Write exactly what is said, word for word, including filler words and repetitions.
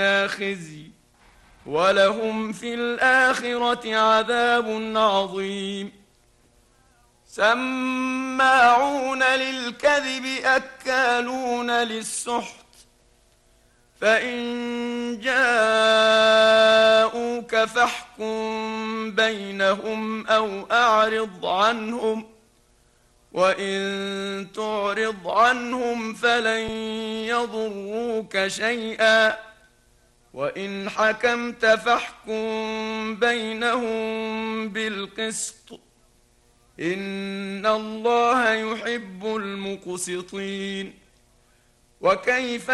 خزي ولهم في الآخرة عذاب عظيم. سماعون للكذب أكالون للسحت فإن جاءوك فاحكم بينهم أو أعرض عنهم وإن تعرض عنهم فلن يضروك شيئا وإن حكمت فاحكم بينهم بالقسط إن الله يحب المقسطين. وكيف